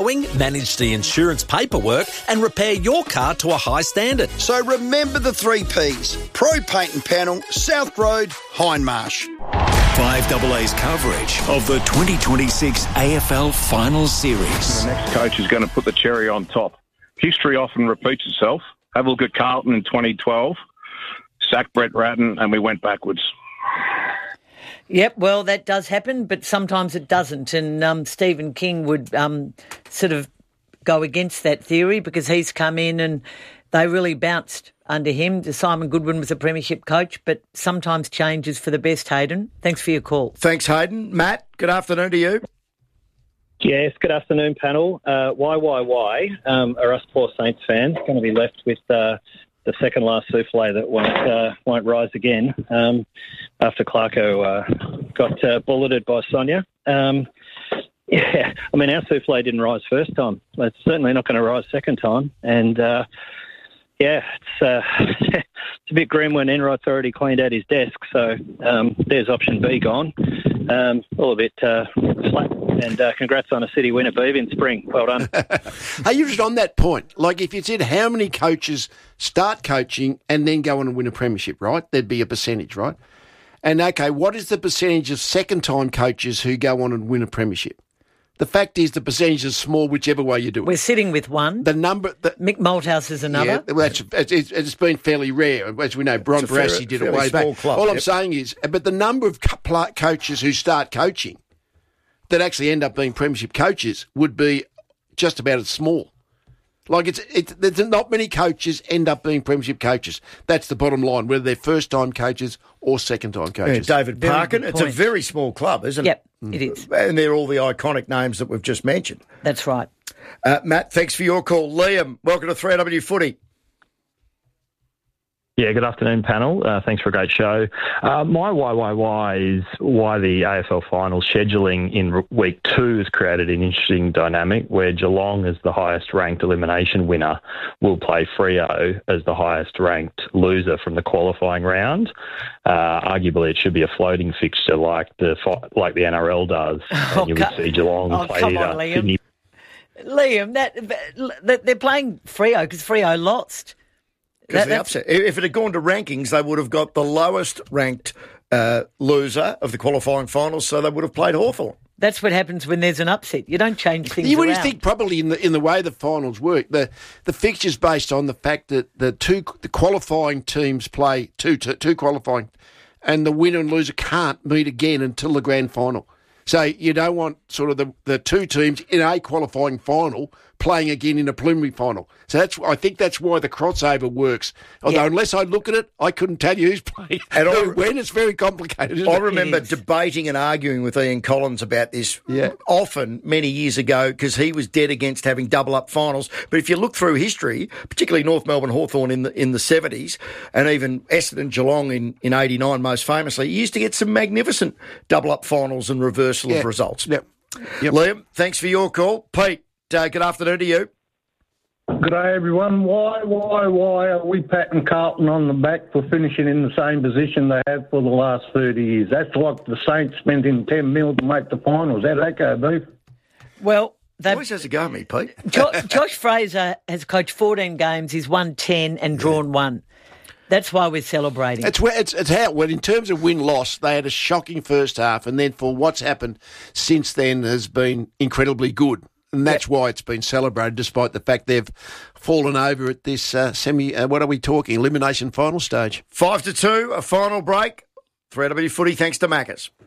Manage the insurance paperwork and repair your car to a high standard. So remember the 3 Ps. Pro Paint and Panel, South Road, Hindmarsh. 5AA's coverage of the 2026 AFL Finals Series. The next coach is going to put the cherry on top. History often repeats itself. Have a look at Carlton in 2012. Sacked Brett Ratton and we went backwards. Yep, well, that does happen, but sometimes it doesn't. And Stephen King would sort of go against that theory because he's come in and they really bounced under him. Simon Goodwin was a premiership coach, but sometimes change is for the best, Hayden. Thanks for your call. Thanks, Hayden. Matt, good afternoon to you. Yes, good afternoon, panel. Why are us poor Saints fans going to be left with the second last souffle that won't rise again after Clarko got bulleted by Sonia? Yeah, I mean, our souffle didn't rise first time. It's certainly not going to rise second time. And, it's a bit grim when Enright's already cleaned out his desk. So there's option B gone. All a bit flat. And congrats on a City win at Beeve in spring. Well done. Hey, you're just on that point. Like, if you said how many coaches start coaching and then go on and win a premiership, right? There'd be a percentage, right? And, okay, what is the percentage of second-time coaches who go on and win a premiership? The fact is the percentage is small whichever way you do it. We're sitting with one. The number... Mick Malthouse is another. Yeah, it's been fairly rare. As we know, Bron Barassi did it way back. Club, All I'm saying is, but the number of coaches who start coaching that actually end up being premiership coaches would be just about as small. Like, there's not many coaches end up being premiership coaches. That's the bottom line, whether they're first-time coaches or second-time coaches. Yeah, David Parkin, it's a very small club, isn't it? Yep, it is. And they're all the iconic names that we've just mentioned. That's right. Matt, thanks for your call. Liam, welcome to 3AW Footy. Yeah, good afternoon, panel. Thanks for a great show. My why is why the AFL Finals scheduling in week 2 has created an interesting dynamic where Geelong, as the highest-ranked elimination winner, will play Freo as the highest-ranked loser from the qualifying round. Arguably, it should be a floating fixture like the NRL does, and you would see Geelong play either Sydney. Liam, they're playing Freo because Freo lost. Because the upset. If it had gone to rankings, they would have got the lowest ranked loser of the qualifying finals, so they would have played Hawthorn. That's what happens when there's an upset. You don't change things You around. would think probably in the way the finals work, the fixture's based on the fact that the qualifying teams play two qualifying, and the winner and loser can't meet again until the grand final. So you don't want sort of the two teams in a qualifying final playing again in a preliminary final. So I think that's why the crossover works. Although unless I look at it, I couldn't tell you who's playing and when. It's very complicated. I remember debating and arguing with Ian Collins about this often many years ago because he was dead against having double-up finals. But if you look through history, particularly North Melbourne Hawthorn in the 70s and even Essendon Geelong in 89 most famously, you used to get some magnificent double-up finals and reversal of results. Yep. Liam, thanks for your call. Pete, good afternoon to you. Good day, everyone. Why are we patting Carlton on the back for finishing in the same position they have for the last 30 years? That's like the Saints spent in 10 mil to make the finals. How'd that go, Beef? Well, always has a go at me, Pete. Josh Fraser has coached 14 games. He's won 10 and drawn 1. That's why we're celebrating. It's how it went. In terms of win-loss, they had a shocking first half, and then for what's happened since then has been incredibly good. And that's why it's been celebrated, despite the fact they've fallen over at this what are we talking, elimination final stage. 5-2, a final break. 3AW Footy, thanks to Maccas.